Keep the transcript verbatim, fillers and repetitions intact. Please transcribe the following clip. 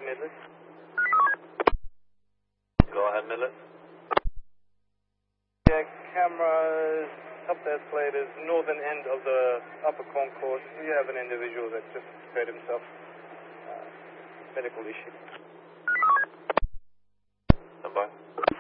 Midland. Go ahead, Midland. Yeah, cameras, up the escalators, northern end of the upper concourse. We have an individual that just hurt himself. Uh, medical issue. Stand by.